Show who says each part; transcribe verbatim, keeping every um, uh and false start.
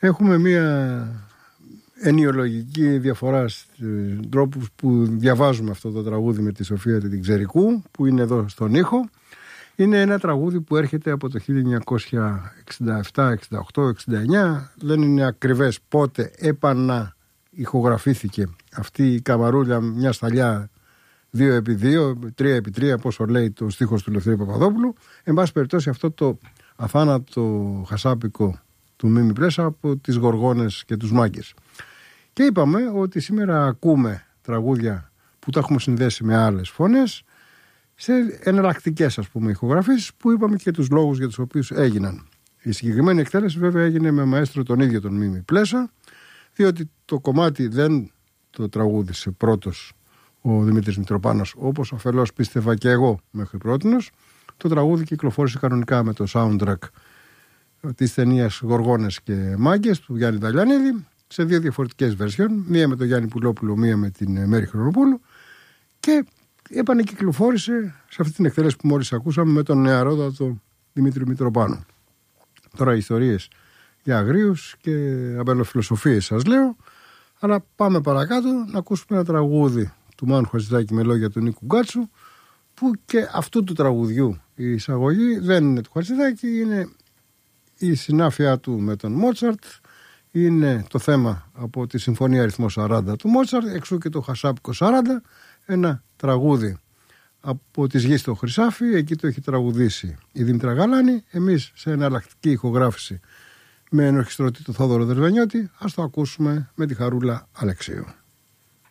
Speaker 1: Έχουμε μία ενιολογική διαφορά στους τρόπους που διαβάζουμε αυτό το τραγούδι με τη Σοφία την Ξερικού, που είναι εδώ στον ήχο. Είναι ένα τραγούδι που έρχεται από το χίλια εννιακόσια εξήντα επτά, εξήντα οκτώ, εξήντα εννιά. Δεν είναι ακριβές πότε επαναηχογραφήθηκε αυτή η καμαρούλα, μια σταλιά δύο επί δύο, τρία επί τρία, πόσο λέει το στίχος του Λευθέρη Παπαδόπουλου. Εν πάση περιπτώσει, αυτό το αθάνατο χασάπικο του Μίμη Πλέσα από τις Γοργόνες και τους Μάγκες. Και είπαμε ότι σήμερα ακούμε τραγούδια που τα έχουμε συνδέσει με άλλες φωνές, σε εναλλακτικές, ας πούμε, ηχογραφήσεις, που είπαμε και τους λόγους για τους οποίους έγιναν. Η συγκεκριμένη εκτέλεση βέβαια έγινε με μαέστρο τον ίδιο τον Μίμη Πλέσα, διότι το κομμάτι δεν το τραγούδισε πρώτος ο Δημήτρης Μητροπάνος, όπως αφελώς πίστευα και εγώ μέχρι πρότινος. Το τραγούδι κυκλοφόρησε κανονικά με το soundtrack της ταινίας Γοργόνες και Μάγκες του Γιάννη Ταλιανίδη, σε δύο διαφορετικές βερσιόν, μία με τον Γιάννη Πουλόπουλο, μία με την Μέρη Χρονοπούλου, και επανεκυκλοφόρησε σε αυτή την εκτέλεση που μόλις ακούσαμε με τον νεαρότατο Δημήτρη Μητροπάνο. Τώρα ιστορίες για αγρίους και αμπελοφιλοσοφίες σας λέω, αλλά πάμε παρακάτω να ακούσουμε ένα τραγούδι του Μάνου Χατζηδάκη με λόγια του Νίκου Γκάτσου, που και αυτού του τραγουδιού η εισαγωγή δεν είναι του Χατζηδάκη, είναι η συνάφειά του με τον Μότσαρτ, είναι το θέμα από τη Συμφωνία Αριθμό σαράντα του Μότσαρτ, εξού και το Χασάπικο σαράντα, ένα τραγούδι από τις Γης στο Χρυσάφι, εκεί το έχει τραγουδήσει η Δήμητρα Γαλάνη, εμείς σε εναλλακτική ηχογράφηση με ενορχιστρωτή του Θόδωρο Δερβενιώτη. Ας το ακούσουμε με τη Χαρούλα Αλεξίου.